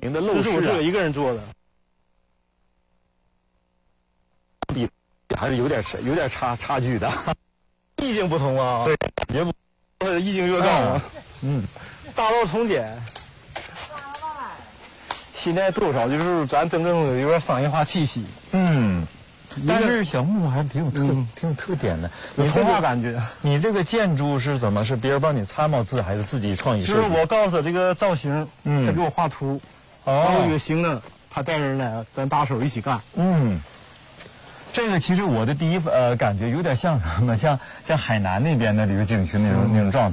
您的陋室、啊， 这是我自个一个人做的， 比还是有点差距的， 意境不同啊。 对，也不意境越高啊。大道从简。现在多少就是咱真正的有点商业化气息。 但是小木还是挺有特点的， 有童话感觉。 你这个建筑是怎么？是别人帮你参谋字，还是自己创意设计？ 就是我告诉他这个造型，他给我画图，然后有新的，他带人来，咱搭手一起干。 这个其实我的第一感觉有点像什么？像海南那边的旅游景区那种状态。